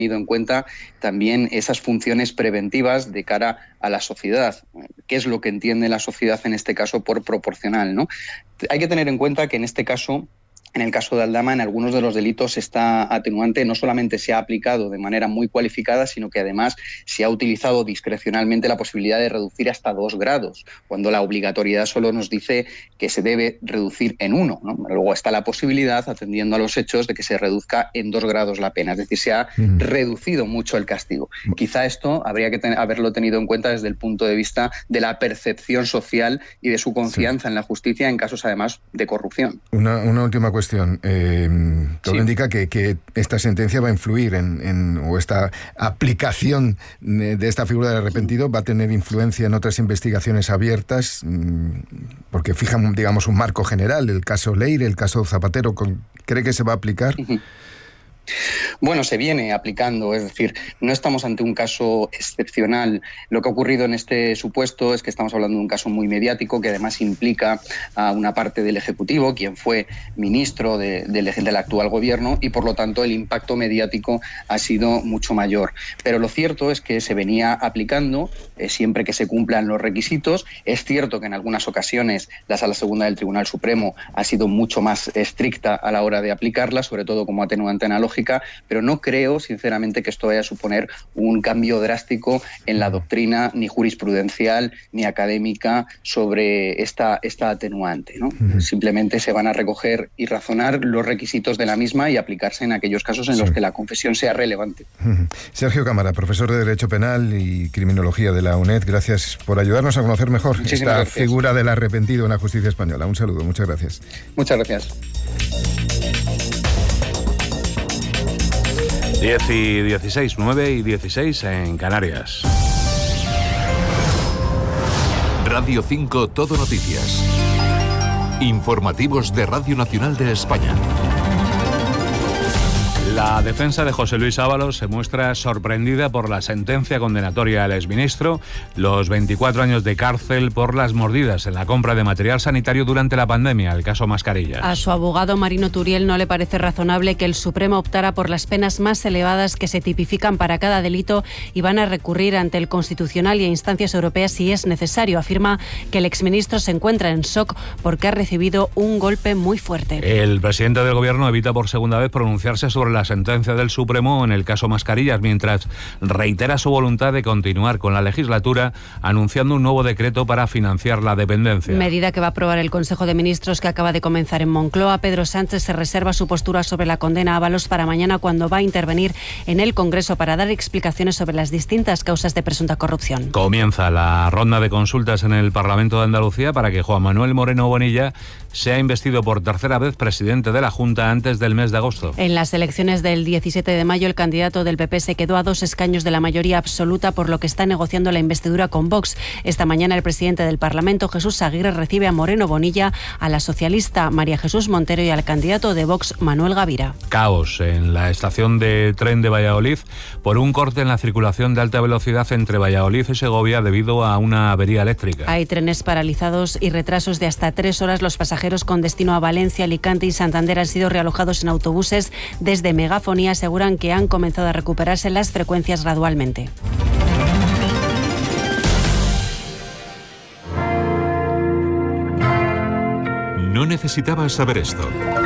tenido en cuenta también esas funciones preventivas de cara a la sociedad. ¿Qué es lo que entiende la sociedad en este caso por proporcional, ¿no? Hay que tener en cuenta que en este caso, en el caso de Aldama, en algunos de los delitos esta atenuante no solamente se ha aplicado de manera muy cualificada, sino que además se ha utilizado discrecionalmente la posibilidad de reducir hasta 2 grados, cuando la obligatoriedad solo nos dice que se debe reducir en 1, ¿no? Luego está la posibilidad, atendiendo a los hechos, de que se reduzca en 2 grados la pena, es decir, se ha reducido mucho el castigo. Quizá esto habría que haberlo tenido en cuenta desde el punto de vista de la percepción social y de su confianza en la justicia en casos además de corrupción. Una última cuestión. Todo indica que esta sentencia va a influir o esta aplicación de esta figura del arrepentido va a tener influencia en otras investigaciones abiertas, porque fijan, digamos, un marco general, el caso Leire, el caso Zapatero. ¿Cree que se va a aplicar? Bueno, se viene aplicando, es decir, no estamos ante un caso excepcional. Lo que ha ocurrido en este supuesto es que estamos hablando de un caso muy mediático que además implica a una parte del Ejecutivo, quien fue ministro del actual gobierno, y por lo tanto el impacto mediático ha sido mucho mayor. Pero lo cierto es que se venía aplicando siempre que se cumplan los requisitos. Es cierto que en algunas ocasiones la Sala Segunda del Tribunal Supremo ha sido mucho más estricta a la hora de aplicarla, sobre todo como atenuante analógica, pero no creo, sinceramente, que esto vaya a suponer un cambio drástico en la doctrina ni jurisprudencial ni académica sobre esta atenuante, ¿no? Simplemente se van a recoger y razonar los requisitos de la misma y aplicarse en aquellos casos en los que la confesión sea relevante. Sergio Cámara, profesor de Derecho Penal y Criminología de la UNED, gracias por ayudarnos a conocer mejor esta figura del arrepentido en la justicia española. Un saludo, muchas gracias. Muchas gracias. 10:16, 9:16 en Canarias. Radio 5 Todo Noticias. Informativos de Radio Nacional de España. La defensa de José Luis Ábalos se muestra sorprendida por la sentencia condenatoria al exministro, los 24 años de cárcel por las mordidas en la compra de material sanitario durante la pandemia, el caso Mascarillas. A su abogado Marino Turiel no le parece razonable que el Supremo optara por las penas más elevadas que se tipifican para cada delito y van a recurrir ante el Constitucional y a instancias europeas si es necesario. Afirma que el exministro se encuentra en shock porque ha recibido un golpe muy fuerte. El presidente del Gobierno evita por segunda vez pronunciarse sobre la sentencia del Supremo en el caso Mascarillas, mientras reitera su voluntad de continuar con la legislatura, anunciando un nuevo decreto para financiar la dependencia. Medida que va a aprobar el Consejo de Ministros que acaba de comenzar en Moncloa. Pedro Sánchez se reserva su postura sobre la condena a Ábalos para mañana, cuando va a intervenir en el Congreso para dar explicaciones sobre las distintas causas de presunta corrupción. Comienza la ronda de consultas en el Parlamento de Andalucía para que Juan Manuel Moreno Bonilla sea investido por tercera vez presidente de la Junta antes del mes de agosto. En las elecciones del 17 de mayo, el candidato del PP se quedó a 2 escaños de la mayoría absoluta, por lo que está negociando la investidura con Vox. Esta mañana el presidente del Parlamento, Jesús Aguirre, recibe a Moreno Bonilla, a la socialista María Jesús Montero y al candidato de Vox, Manuel Gavira. Caos en la estación de tren de Valladolid por un corte en la circulación de alta velocidad entre Valladolid y Segovia debido a una avería eléctrica. Hay trenes paralizados y retrasos de hasta 3 horas. Los pasajeros con destino a Valencia, Alicante y Santander han sido realojados en autobuses. Desde Megafonía aseguran que han comenzado a recuperarse las frecuencias gradualmente. No necesitabas saber esto.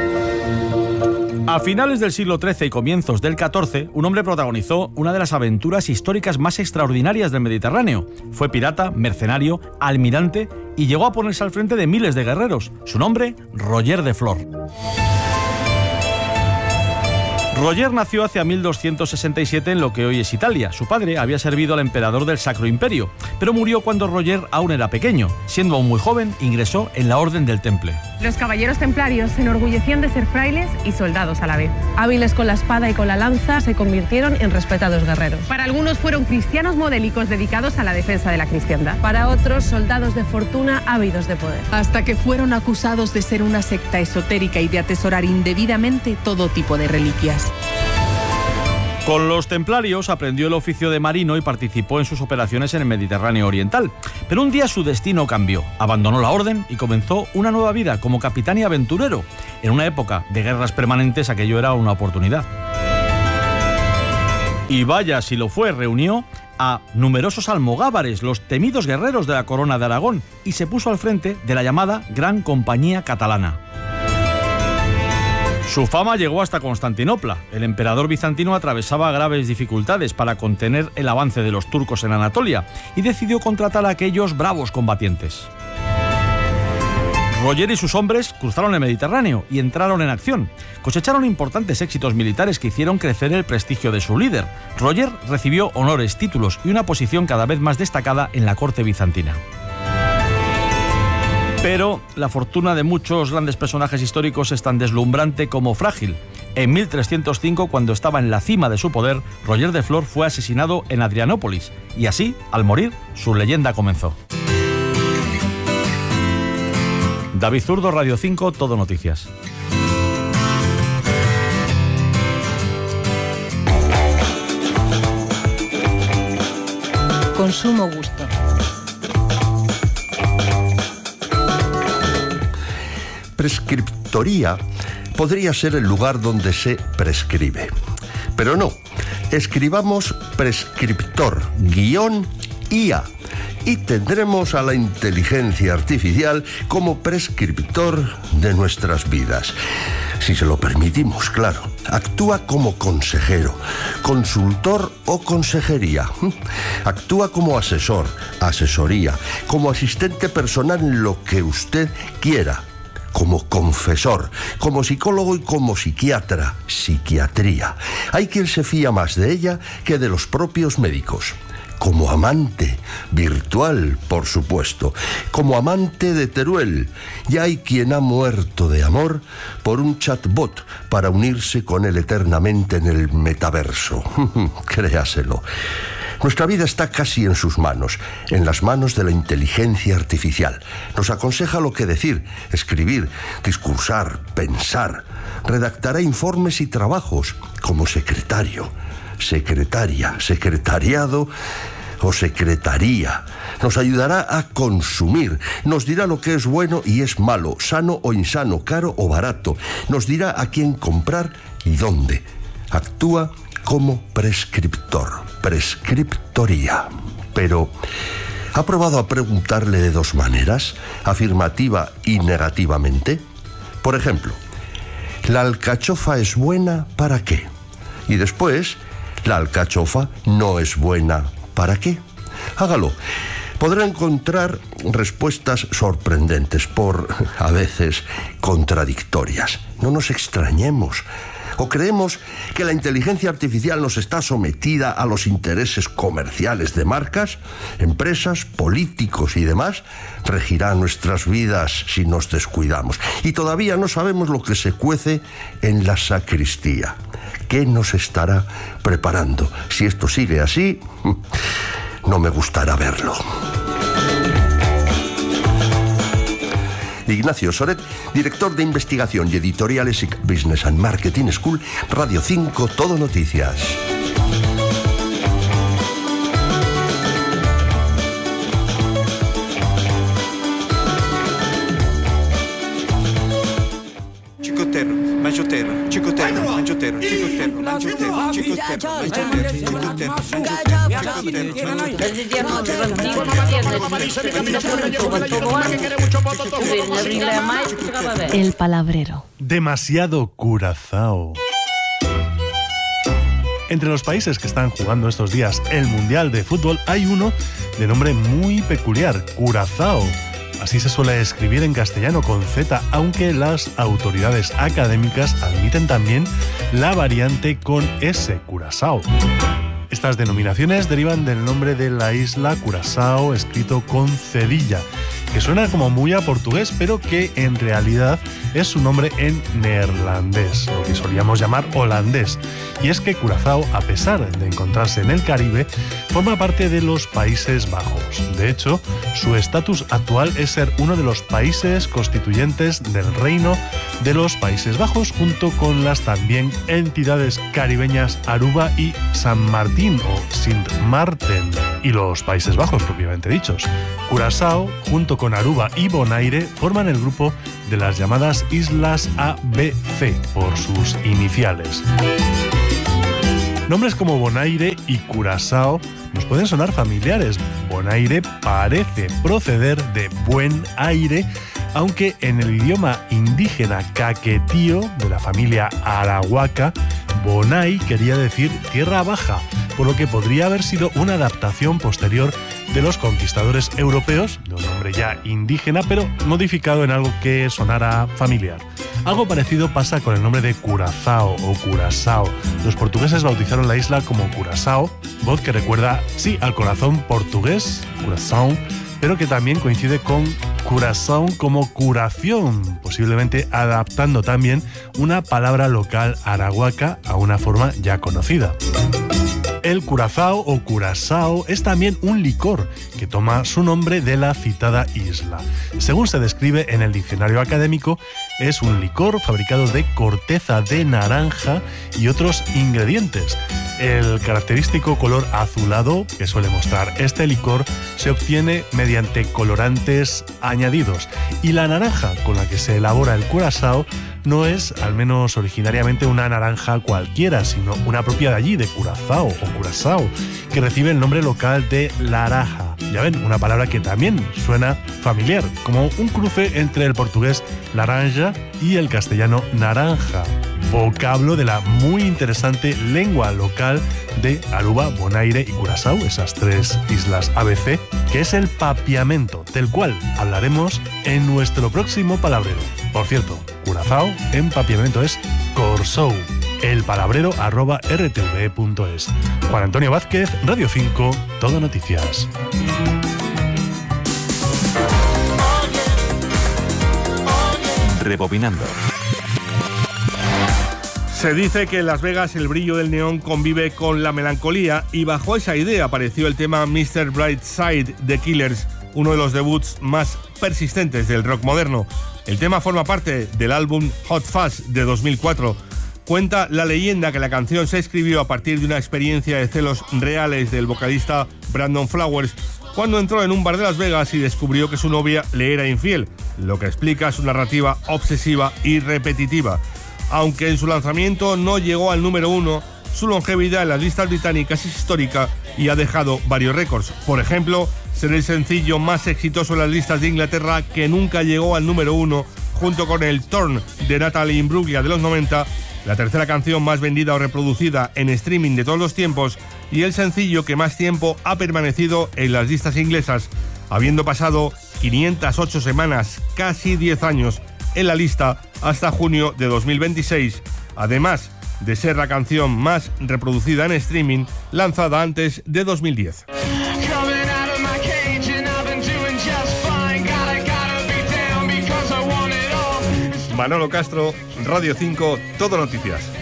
A finales del siglo XIII y comienzos del XIV, un hombre protagonizó una de las aventuras históricas más extraordinarias del Mediterráneo. Fue pirata, mercenario, almirante y llegó a ponerse al frente de miles de guerreros. Su nombre, Roger de Flor. Roger nació hacia 1267 en lo que hoy es Italia. Su padre había servido al emperador del Sacro Imperio, pero murió cuando Roger aún era pequeño. Siendo aún muy joven, ingresó en la Orden del Temple. Los caballeros templarios se enorgullecían de ser frailes y soldados a la vez. Hábiles con la espada y con la lanza, se convirtieron en respetados guerreros. Para algunos fueron cristianos modélicos dedicados a la defensa de la cristiandad. Para otros, soldados de fortuna ávidos de poder. Hasta que fueron acusados de ser una secta esotérica y de atesorar indebidamente todo tipo de reliquias. Con los templarios aprendió el oficio de marino y participó en sus operaciones en el Mediterráneo oriental. Pero un día su destino cambió. Abandonó la orden y comenzó una nueva vida como capitán y aventurero. En una época de guerras permanentes, aquello era una oportunidad. Y vaya si lo fue, reunió a numerosos almogávares, los temidos guerreros de la Corona de Aragón, y se puso al frente de la llamada Gran Compañía Catalana. Su fama llegó hasta Constantinopla. El emperador bizantino atravesaba graves dificultades para contener el avance de los turcos en Anatolia y decidió contratar a aquellos bravos combatientes. Roger y sus hombres cruzaron el Mediterráneo y entraron en acción. Cosecharon importantes éxitos militares que hicieron crecer el prestigio de su líder. Roger recibió honores, títulos y una posición cada vez más destacada en la corte bizantina. Pero la fortuna de muchos grandes personajes históricos es tan deslumbrante como frágil. En 1305, cuando estaba en la cima de su poder, Roger de Flor fue asesinado en Adrianópolis y así, al morir, su leyenda comenzó. David Zurdo, Radio 5, Todo Noticias. Consumo gusto. Prescriptoría podría ser el lugar donde se prescribe. Pero no, escribamos prescriptor -IA y tendremos a la inteligencia artificial como prescriptor de nuestras vidas. Si se lo permitimos, claro. Actúa como consejero, consultor o consejería. Actúa como asesor, asesoría, como asistente personal en lo que usted quiera. Como confesor, como psicólogo y como psiquiatra, psiquiatría. Hay quien se fía más de ella que de los propios médicos. Como amante, virtual, por supuesto, como amante de Teruel. Y hay quien ha muerto de amor por un chatbot para unirse con él eternamente en el metaverso. Créaselo. Nuestra vida está casi en sus manos, en las manos de la inteligencia artificial. Nos aconseja lo que decir, escribir, discursar, pensar. Redactará informes y trabajos como secretario, secretaria, secretariado o secretaría. Nos ayudará a consumir. Nos dirá lo que es bueno y es malo, sano o insano, caro o barato. Nos dirá a quién comprar y dónde. Actúa como prescriptor, prescriptoría. Pero, ¿ha probado a preguntarle de dos maneras, afirmativa y negativamente? Por ejemplo, ¿la alcachofa es buena para qué? Y después, ¿la alcachofa no es buena para qué? Hágalo. Podrá encontrar respuestas sorprendentes, a veces contradictorias. No nos extrañemos. ¿O creemos que la inteligencia artificial nos está sometida a los intereses comerciales de marcas, empresas, políticos y demás? Regirá nuestras vidas si nos descuidamos. Y todavía no sabemos lo que se cuece en la sacristía. ¿Qué nos estará preparando? Si esto sigue así, no me gustará verlo. Ignacio Soret, director de investigación y editoriales SIC Business and Marketing School, Radio 5, Todo Noticias. Chicotero, mangioterro, chicotero, mangioterro, chicotero, mangioterro, El palabrero. Demasiado Curazao. Entre los países que están jugando estos días el Mundial de Fútbol hay uno de nombre muy peculiar, Curazao. Así se suele escribir en castellano con Z, aunque las autoridades académicas admiten también la variante con S, Curazao. Estas denominaciones derivan del nombre de la isla Curazao, escrito con cedilla, que suena como muy a portugués, pero que en realidad es su nombre en neerlandés, lo que solíamos llamar holandés. Y es que Curazao, a pesar de encontrarse en el Caribe, forma parte de los Países Bajos. De hecho, su estatus actual es ser uno de los países constituyentes del Reino de los Países Bajos, junto con las también entidades caribeñas Aruba y San Martín o Sint Maarten, y los Países Bajos propiamente dichos. Curazao, junto con Aruba y Bonaire, forman el grupo de las llamadas Islas ABC, por sus iniciales. Nombres como Bonaire y Curazao nos pueden sonar familiares. Bonaire parece proceder de buen aire, aunque en el idioma indígena caquetío de la familia arahuaca, Bonai quería decir tierra baja, por lo que podría haber sido una adaptación posterior de los conquistadores europeos, de un nombre ya indígena, pero modificado en algo que sonara familiar. Algo parecido pasa con el nombre de Curazao o Curazao. Los portugueses bautizaron la isla como Curazao, voz que recuerda, sí, al corazón portugués, Curazao, pero que también coincide con Curazao como curación, posiblemente adaptando también una palabra local arahuaca a una forma ya conocida. El Curazao o Curazao es también un licor que toma su nombre de la citada isla. Según se describe en el diccionario académico, es un licor fabricado de corteza de naranja y otros ingredientes. El característico color azulado que suele mostrar este licor se obtiene mediante colorantes añadidos, y la naranja con la que se elabora el Curazao no es, al menos originariamente, una naranja cualquiera, sino una propia de allí, de Curazao o Curazao, que recibe el nombre local de laraja. Ya ven, una palabra que también suena familiar, como un cruce entre el portugués laranja y el castellano naranja, vocablo de la muy interesante lengua local de Aruba, Bonaire y Curazao, esas tres islas ABC, que es el papiamento, del cual hablaremos en nuestro próximo palabrero. Por cierto, Curazao en papiamento es corsou, elpalabrero@rtve.es. Juan Antonio Vázquez, Radio 5, Todo Noticias. Rebobinando. Se dice que en Las Vegas el brillo del neón convive con la melancolía, y bajo esa idea apareció el tema Mr. Brightside de Killers, uno de los debuts más persistentes del rock moderno. El tema forma parte del álbum Hot Fuzz de 2004. Cuenta la leyenda que la canción se escribió a partir de una experiencia de celos reales del vocalista Brandon Flowers cuando entró en un bar de Las Vegas y descubrió que su novia le era infiel, lo que explica su narrativa obsesiva y repetitiva. Aunque en su lanzamiento no llegó al número 1, su longevidad en las listas británicas es histórica y ha dejado varios récords. Por ejemplo, ser el sencillo más exitoso en las listas de Inglaterra que nunca llegó al número 1, junto con el Torn de Natalie Imbruglia de los 90, la tercera canción más vendida o reproducida en streaming de todos los tiempos y el sencillo que más tiempo ha permanecido en las listas inglesas, habiendo pasado 508 semanas, casi 10 años, en la lista hasta junio de 2026, además de ser la canción más reproducida en streaming lanzada antes de 2010. Manolo Castro, Radio 5, Todo Noticias.